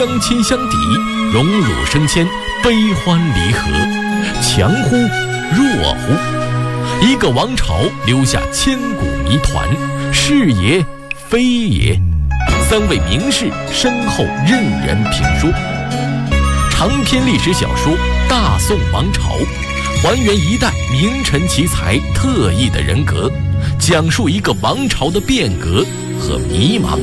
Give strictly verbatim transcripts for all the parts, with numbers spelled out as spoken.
相亲相抵，荣辱升迁，悲欢离合，强乎弱乎？一个王朝留下千古谜团，是也非也？三位名士身后任人评说。长篇历史小说《大宋王朝》，还原一代名臣奇才特异的人格，讲述一个王朝的变革和迷茫。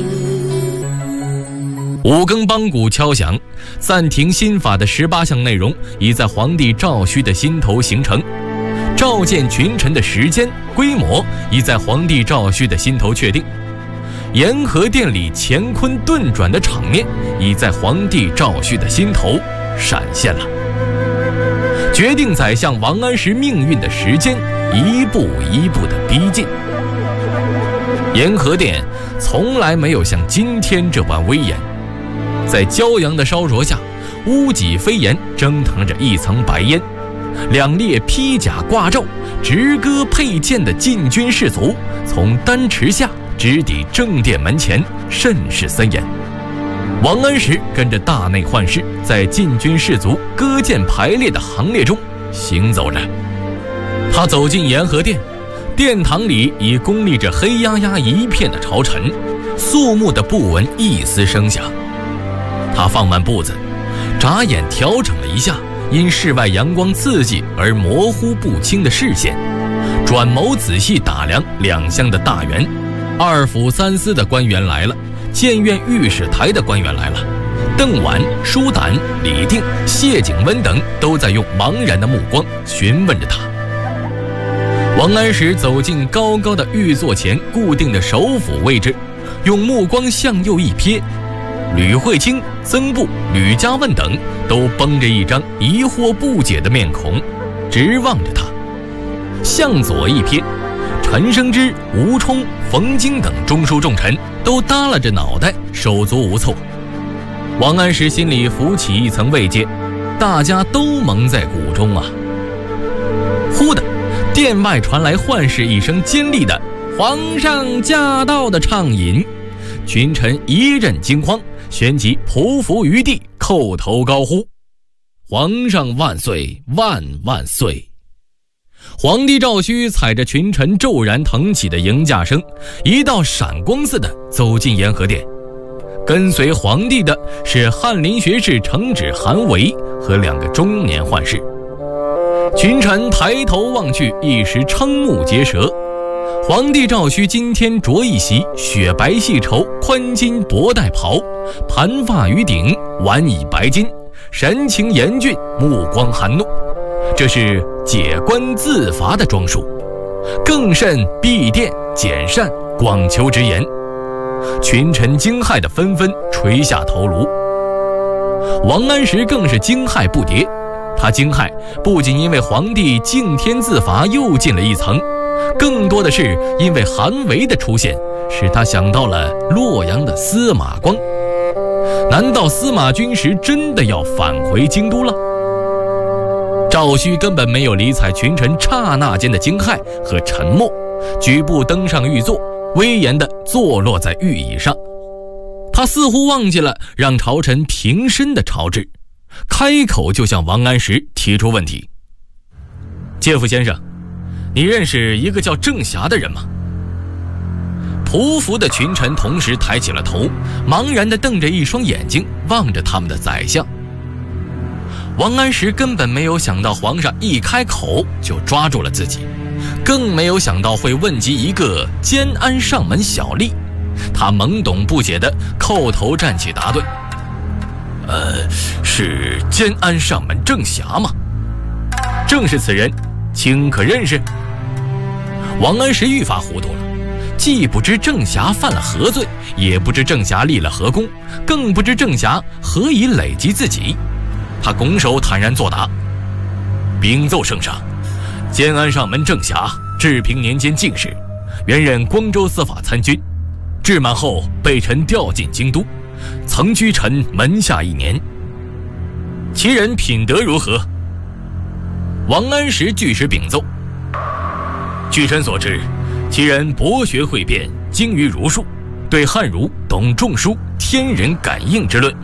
五更梆鼓敲响，暂停新法的十八项内容已在皇帝赵顼的心头形成，召见群臣的时间规模已在皇帝赵顼的心头确定，延和殿里乾坤顿转的场面已在皇帝赵顼的心头闪现了。决定宰相王安石命运的时间一步一步地逼近。延和殿从来没有像今天这般威严，在骄阳的烧灼下，屋脊飞檐蒸腾着一层白烟，两列披甲挂胄、执戈佩剑的禁军士卒从丹池下直抵正殿门前，甚是森严。王安石跟着大内宦士在禁军士卒戈剑排列的行列中行走着。他走进延和殿，殿堂里已恭立着黑压压一片的朝臣，肃穆的不闻一丝声响。他放慢步子，眨眼调整了一下因室外阳光刺激而模糊不清的视线，转眸仔细打量两厢的大员。二府三司的官员来了，监院御史台的官员来了，邓琬、舒胆、李定、谢景温等都在用茫然的目光询问着他。王安石走进高高的御座前固定的首辅位置，用目光向右一瞥，吕惠卿、曾布、吕家问等都绷着一张疑惑不解的面孔，直望着他。向左一瞥，陈升之、吴充、冯京等中书重臣都耷拉着脑袋，手足无措。王安石心里浮起一层慰藉，大家都蒙在鼓中啊。忽的，殿外传来宦士一声尖利的“皇上驾到”的畅饮，群臣一阵惊慌，旋即匍匐于地，叩头高呼：“皇上万岁，万万岁！”皇帝赵顼踩着群臣骤然腾起的迎驾声，一道闪光似的走进延和殿。跟随皇帝的是翰林学士承旨韩维和两个中年宦士。群臣抬头望去，一时瞠目结舌。皇帝赵顼今天着一袭雪白细绸宽襟薄带袍，盘发于顶，挽以白巾，神情严峻，目光含怒。这是解官自罚的装束，更甚闭殿简善广求直言。群臣惊骇的纷纷垂下头颅。王安石更是惊骇不迭，他惊骇不仅因为皇帝敬天自罚又进了一层，更多的是因为韩维的出现，使他想到了洛阳的司马光。难道司马军时真的要返回京都了？赵顼根本没有理睬群臣刹那间的惊骇和沉默，举步登上御座，威严地坐落在御椅上。他似乎忘记了让朝臣平身的朝制，开口就向王安石提出问题：“介甫先生，你认识一个叫郑侠的人吗？”匍匐的群臣同时抬起了头，茫然地瞪着一双眼睛望着他们的宰相。王安石根本没有想到皇上一开口就抓住了自己，更没有想到会问及一个监安上门小吏。他懵懂不解地叩头站起答对：“呃，是监安上门郑侠吗？正是此人，卿可认识？”王安石愈发糊涂了，既不知郑侠犯了何罪，也不知郑侠立了何功，更不知郑侠何以累及自己。他拱手坦然作答：“禀奏圣上，监安上门郑侠，治平年间进士，原任光州司法参军，治满后被臣调进京都，曾居臣门下一年。其人品德如何？”王安石据实禀奏：“据臣所知，其人博学汇辩，精于儒术，对汉儒懂众书、天人感应之论